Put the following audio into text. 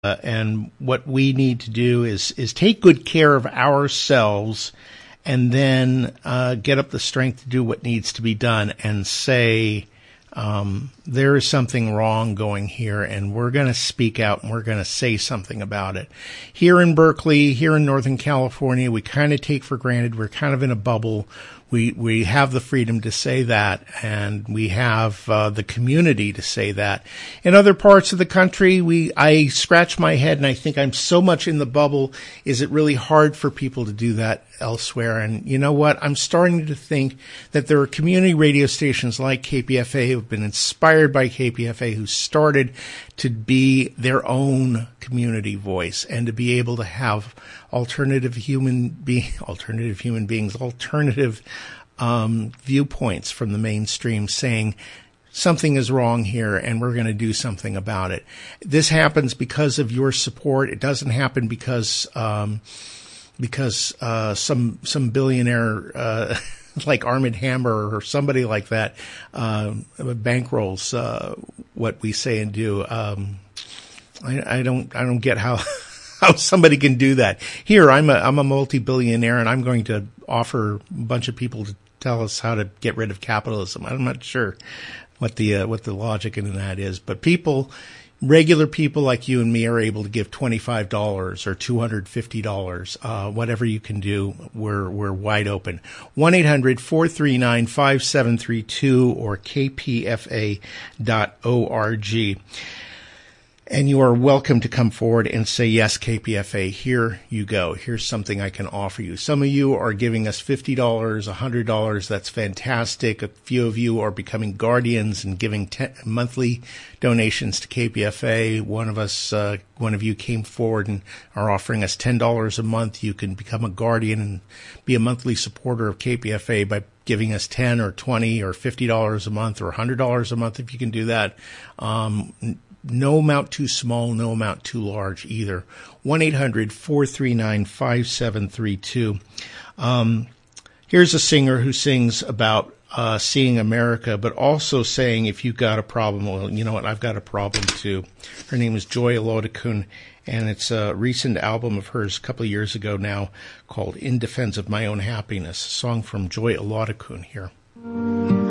And what we need to do is take good care of ourselves, and then get up the strength to do what needs to be done and say, there is something wrong going here, and we're going to speak out and we're going to say something about it. Here in Berkeley, here in Northern California, we kind of take for granted we're kind of in a bubble. We have the freedom to say that, and we have the community to say that. In other parts of the country, I scratch my head and I think I'm so much in the bubble. Is it really hard for people to do that elsewhere? And you know what? I'm starting to think that there are community radio stations like KPFA who have been inspired by KPFA, who started to be their own community voice and to be able to have alternative viewpoints from the mainstream saying something is wrong here and we're going to do something about it. This happens because of your support. It doesn't happen because some billionaire like Armand Hammer or somebody like that bankrolls what we say and do. I don't get how somebody can do that. Here, I'm a multi-billionaire, and I'm going to offer a bunch of people to tell us how to get rid of capitalism. I'm not sure what the logic in that is, but regular people like you and me are able to give $25 or $250. Whatever you can do, we're wide open. 1-800-439-5732 or kpfa.org. And you are welcome to come forward and say, yes, KPFA, here you go. Here's something I can offer you. Some of you are giving us $50, $100. That's fantastic. A few of you are becoming guardians and giving monthly donations to KPFA. One of you came forward and are offering us $10 a month. You can become a guardian and be a monthly supporter of KPFA by giving us $10 or $20 or $50 a month or $100 a month if you can do that. No amount too small, no amount too large either. 1-800-439-5732. Here's a singer who sings about seeing America, but also saying if you've got a problem, well, you know what, I've got a problem too. Her name is Joy Olodokun, and it's a recent album of hers a couple of years ago now called In Defense of My Own Happiness, a song from Joy Olodokun here.